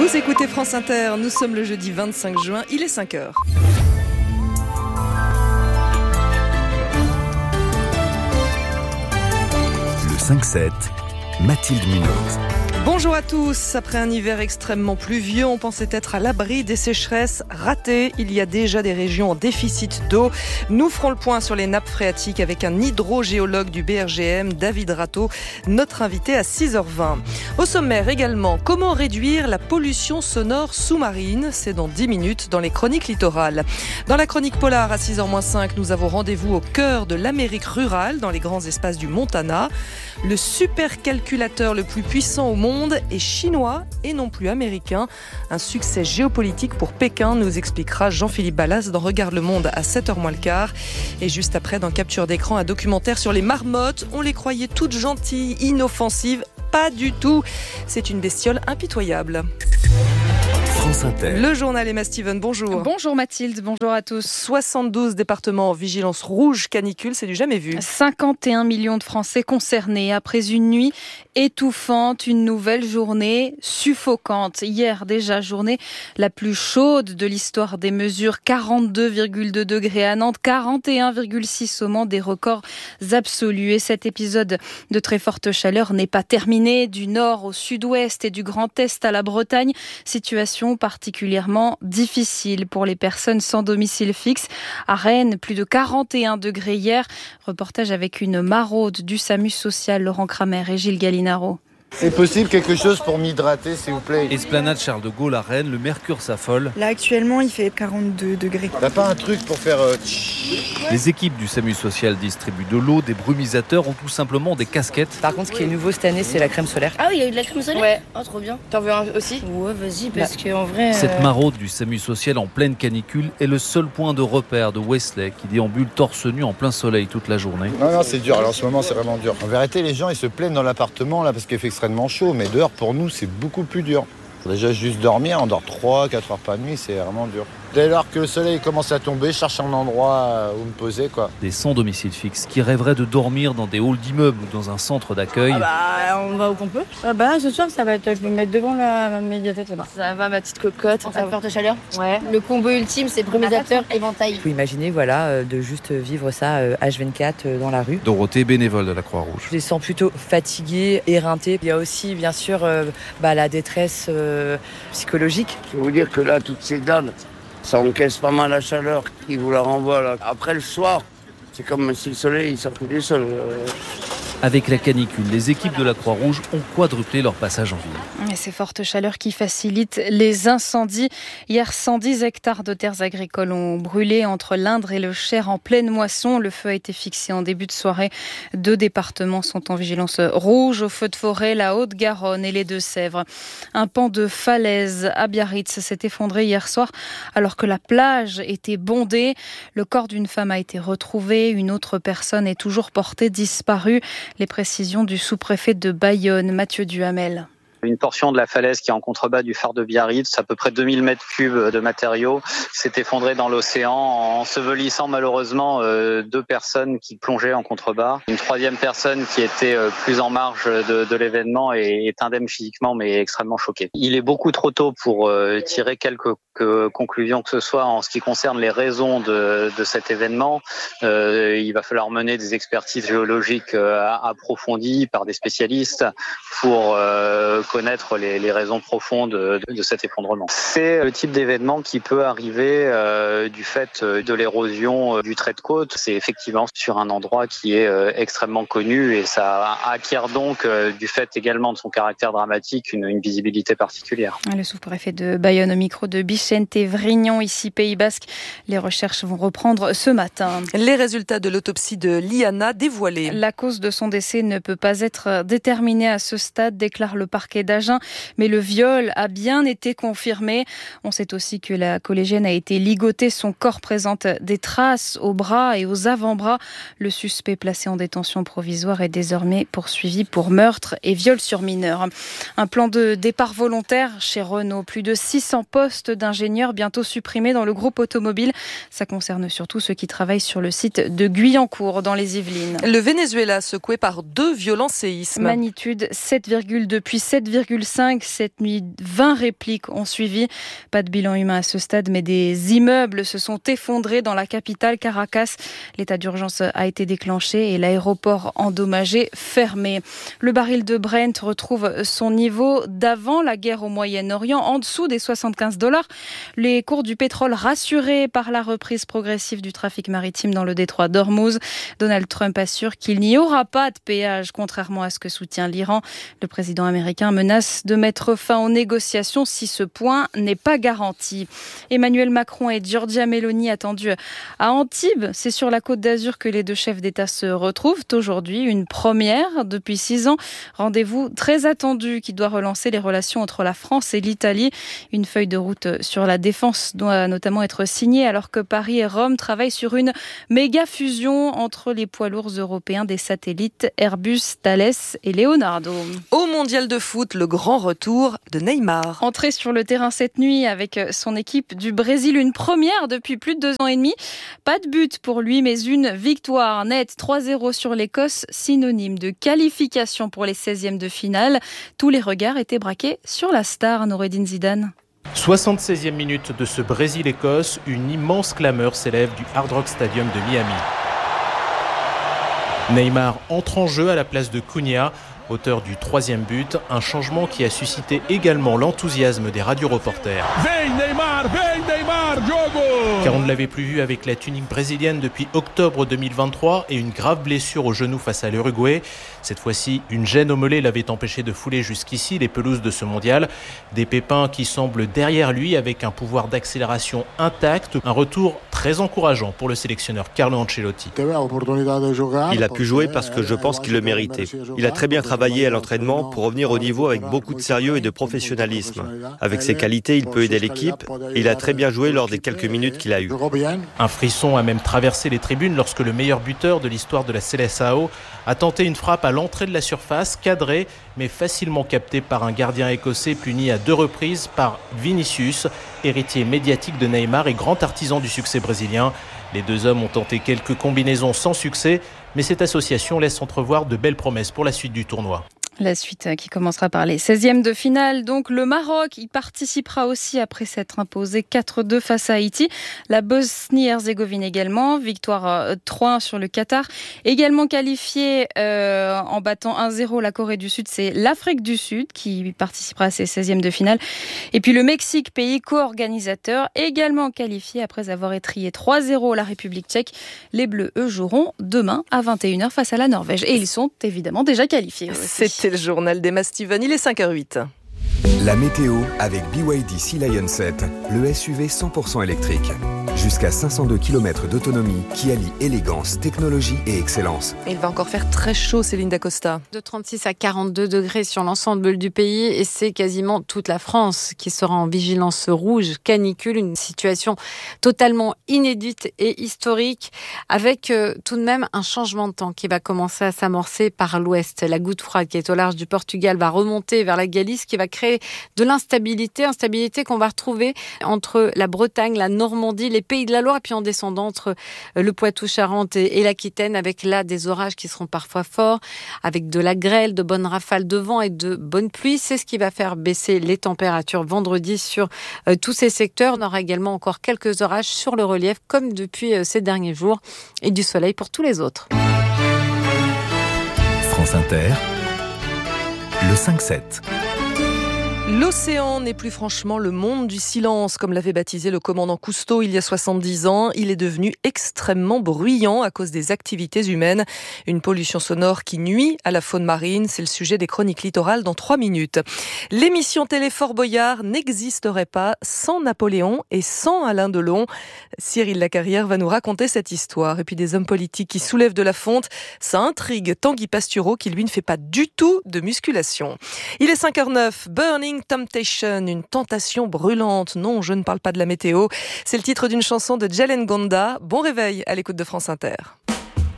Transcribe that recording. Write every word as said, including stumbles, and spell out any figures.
Vous écoutez France Inter, nous sommes le jeudi vingt-cinq juin, il est cinq heures. Le cinq sept, Mathilde Munoz. Bonjour à tous. Après un hiver extrêmement pluvieux, on pensait être à l'abri des sécheresses ratées. Il y a déjà des régions en déficit d'eau. Nous ferons le point sur les nappes phréatiques avec un hydrogéologue du B R G M, David Rateau, notre invité à six heures vingt. Au sommaire également, comment réduire la pollution sonore sous-marine ? C'est dans dix minutes dans les chroniques littorales. Dans la chronique polar à six heures moins cinq, nous avons rendez-vous au cœur de l'Amérique rurale, dans les grands espaces du Montana. Le supercalculateur le plus puissant au monde est chinois et non plus américain. Un succès géopolitique pour Pékin, nous expliquera Jean-Philippe Ballas dans Regarde le Monde à sept heures moins le quart. Et juste après, dans Capture d'écran, un documentaire sur les marmottes. On les croyait toutes gentilles, inoffensives. Pas du tout. C'est une bestiole impitoyable. France Inter. Le journal Emma Steven, bonjour. Bonjour Mathilde, bonjour à tous. soixante-douze départements en vigilance rouge canicule, c'est du jamais vu. cinquante et un millions de Français concernés après une nuit étouffante, une nouvelle journée suffocante. Hier déjà, journée la plus chaude de l'histoire des mesures, quarante-deux virgule deux degrés à Nantes, quarante et un virgule six au Mans, des records absolus. Et cet épisode de très forte chaleur n'est pas terminé. Du nord au sud-ouest et du Grand Est à la Bretagne, situation particulièrement difficile pour les personnes sans domicile fixe. À Rennes, plus de quarante et un degrés hier. Reportage avec une maraude du SAMU social, Laurent Kramer et Gilles Gallinaro. C'est possible quelque chose pour m'hydrater, s'il vous plaît. Esplanade Charles de Gaulle à Rennes, le mercure s'affole. Là actuellement il fait quarante-deux degrés. T'as pas un truc pour faire... Euh... Les équipes du SAMU social distribuent de l'eau, des brumisateurs ou tout simplement des casquettes. Par contre, ce qui est nouveau cette année, c'est la crème solaire. Ah oui, il y a eu de la crème solaire ? Ouais. Oh, trop bien. T'en veux un aussi ? Ouais, vas-y, parce bah. qu'en vrai... Cette euh... maraude du SAMU social en pleine canicule est le seul point de repère de Wesley qui déambule torse nu en plein soleil toute la journée. Non, non, c'est dur. Alors, en ce moment, c'est vraiment dur. En vérité, les gens, ils se plaignent dans l'appartement là parce qu'il fait extrêmement chaud, mais dehors, pour nous, c'est beaucoup plus dur. Déjà, juste dormir, on dort trois quatre heures par nuit, c'est vraiment dur. Dès lors que le soleil commence à tomber, je cherche un endroit où me poser, quoi. Des sans domicile fixe qui rêveraient de dormir dans des halls d'immeubles ou dans un centre d'accueil. Ah bah, on va où qu'on peut. Ah bah, ce soir, ça va être, je vais me mettre devant la médiathèque là-bas. Ça va, ma petite cocotte. Ça va forte chaleur. Ouais. Le combo ultime, c'est brumisateur, éventail. Il faut imaginer, voilà, de juste vivre ça H vingt-quatre dans la rue. Dorothée, bénévole de la Croix-Rouge. Je les sens plutôt fatigués, éreintés. Il y a aussi, bien sûr, euh, bah, la détresse euh, psychologique. Je vais vous dire que là, toutes ces dames, ça encaisse pas mal la chaleur qui vous la renvoie là. Après le soir, c'est comme si le soleil sortait du sol. Avec la canicule, les équipes de la Croix-Rouge ont quadruplé leur passage en ville. Et ces fortes chaleurs qui facilitent les incendies. Hier, cent dix hectares de terres agricoles ont brûlé entre l'Indre et le Cher en pleine moisson. Le feu a été fixé en début de soirée. Deux départements sont en vigilance rouge, au feu de forêt, la Haute-Garonne et les Deux-Sèvres. Un pan de falaise à Biarritz s'est effondré hier soir alors que la plage était bondée. Le corps d'une femme a été retrouvé. Une autre personne est toujours portée disparue. Les précisions du sous-préfet de Bayonne, Mathieu Duhamel. Une portion de la falaise qui est en contrebas du phare de Biarritz, à peu près deux mille mètres cubes de matériaux, s'est effondrée dans l'océan, ensevelissant malheureusement euh, deux personnes qui plongeaient en contrebas. Une troisième personne qui était euh, plus en marge de, de l'événement et est indemne physiquement mais extrêmement choquée. Il est beaucoup trop tôt pour euh, tirer quelques que, conclusions que ce soit en ce qui concerne les raisons de, de cet événement. Euh, il va falloir mener des expertises géologiques euh, approfondies par des spécialistes pour euh, connaître les, les raisons profondes de, de cet effondrement. C'est le type d'événement qui peut arriver euh, du fait de l'érosion du trait de côte. C'est effectivement sur un endroit qui est euh, extrêmement connu et ça acquiert donc, euh, du fait également de son caractère dramatique, une, une visibilité particulière. Le sous-préfet de Bayonne au micro de Bichente Vrignon, ici Pays Basque. Les recherches vont reprendre ce matin. Les résultats de l'autopsie de Liana dévoilés. La cause de son décès ne peut pas être déterminée à ce stade, déclare le parquet d'Agen, mais le viol a bien été confirmé. On sait aussi que la collégienne a été ligotée. Son corps présente des traces aux bras et aux avant-bras. Le suspect placé en détention provisoire est désormais poursuivi pour meurtre et viol sur mineur. Un plan de départ volontaire chez Renault. Plus de six cents postes d'ingénieurs bientôt supprimés dans le groupe automobile. Ça concerne surtout ceux qui travaillent sur le site de Guyancourt dans les Yvelines. Le Venezuela secoué par deux violents séismes. Magnitude sept virgule deux puis sept sept virgule cinq. Cette nuit, vingt répliques ont suivi. Pas de bilan humain à ce stade, mais des immeubles se sont effondrés dans la capitale Caracas. L'état d'urgence a été déclenché et l'aéroport endommagé fermé. Le baril de Brent retrouve son niveau d'avant la guerre au Moyen-Orient, en dessous des soixante-quinze dollars. Les cours du pétrole rassurés par la reprise progressive du trafic maritime dans le détroit d'Ormuz. Donald Trump assure qu'il n'y aura pas de péage, contrairement à ce que soutient l'Iran. Le président américain menace de mettre fin aux négociations si ce point n'est pas garanti. Emmanuel Macron et Giorgia Meloni attendus à Antibes. C'est sur la Côte d'Azur que les deux chefs d'État se retrouvent aujourd'hui. Une première depuis six ans. Rendez-vous très attendu qui doit relancer les relations entre la France et l'Italie. Une feuille de route sur la défense doit notamment être signée alors que Paris et Rome travaillent sur une méga fusion entre les poids lourds européens des satellites Airbus, Thales et Leonardo. Au mondial de foot, le grand retour de Neymar. Entré sur le terrain cette nuit avec son équipe du Brésil, une première depuis plus de deux ans et demi. Pas de but pour lui, mais une victoire nette trois zéro sur l'Écosse, synonyme de qualification pour les seizièmes de finale. Tous les regards étaient braqués sur la star, Noureddine Zidane. soixante-seizième minute de ce Brésil-Écosse, une immense clameur s'élève du Hard Rock Stadium de Miami. Neymar entre en jeu à la place de Cunha, auteur du troisième but, un changement qui a suscité également l'enthousiasme des radioreporters. Vem Neymar, vem Neymar, jogo! Car on ne l'avait plus vu avec la tunique brésilienne depuis octobre deux mille vingt-trois et une grave blessure au genou face à l'Uruguay. Cette fois-ci, une gêne au mollet l'avait empêché de fouler jusqu'ici les pelouses de ce mondial. Des pépins qui semblent derrière lui avec un pouvoir d'accélération intact. Un retour très encourageant pour le sélectionneur Carlo Ancelotti. Il a pu jouer parce que je pense qu'il le méritait. Il a très bien travaillé à l'entraînement pour revenir au niveau avec beaucoup de sérieux et de professionnalisme. Avec ses qualités, il peut aider l'équipe et il a très bien joué lors des quelques minutes qu'il a eues. Un frisson a même traversé les tribunes lorsque le meilleur buteur de l'histoire de la Seleção a tenté une frappe à l'entrée de la surface, cadrée mais facilement captée par un gardien écossais puni à deux reprises par Vinicius, héritier médiatique de Neymar et grand artisan du succès brésilien. Les deux hommes ont tenté quelques combinaisons sans succès, mais cette association laisse entrevoir de belles promesses pour la suite du tournoi. La suite qui commencera par les seizièmes de finale. Donc le Maroc y participera aussi après s'être imposé quatre deux face à Haïti. La Bosnie-Herzégovine également. Victoire trois un sur le Qatar. Également qualifié euh, en battant un zéro la Corée du Sud. C'est l'Afrique du Sud qui participera à ces seizièmes de finale. Et puis le Mexique, pays co-organisateur, également qualifié après avoir étrillé trois zéro la République tchèque. Les Bleus, eux, joueront demain à vingt et une heures face à la Norvège. Et ils sont évidemment déjà qualifiés aussi. C'était le journal d'Emma Steven, il est cinq heures huit. La météo avec B Y D Sea Lion sept, le S U V cent pour cent électrique. Jusqu'à cinq cent deux kilomètres d'autonomie qui allie élégance, technologie et excellence. Et il va encore faire très chaud, Céline Dacosta. De trente-six à quarante-deux degrés sur l'ensemble du pays et c'est quasiment toute la France qui sera en vigilance rouge, canicule, une situation totalement inédite et historique avec euh, tout de même un changement de temps qui va commencer à s'amorcer par l'ouest. La goutte froide qui est au large du Portugal va remonter vers la Galice qui va créer de l'instabilité, instabilité qu'on va retrouver entre la Bretagne, la Normandie, les Pays de la Loire et puis en descendant entre le Poitou-Charentes et, et l'Aquitaine avec là des orages qui seront parfois forts, avec de la grêle, de bonnes rafales de vent et de bonnes pluies. C'est ce qui va faire baisser les températures vendredi sur euh, tous ces secteurs. On aura également encore quelques orages sur le relief comme depuis euh, ces derniers jours et du soleil pour tous les autres. France Inter, le cinq sept. L'océan n'est plus franchement le monde du silence, comme l'avait baptisé le commandant Cousteau il y a soixante-dix ans. Il est devenu extrêmement bruyant à cause des activités humaines. Une pollution sonore qui nuit à la faune marine. C'est le sujet des chroniques littorales dans trois minutes. L'émission télé Fort Boyard n'existerait pas sans Napoléon et sans Alain Delon. Cyril Lacarrière va nous raconter cette histoire. Et puis des hommes politiques qui soulèvent de la fonte. Ça intrigue Tanguy Pastureau qui lui ne fait pas du tout de musculation. Il est cinq heures neuf. Burning Temptation, une tentation brûlante. Non, je ne parle pas de la météo. C'est le titre d'une chanson de Jalen Gonda. Bon réveil à l'écoute de France Inter.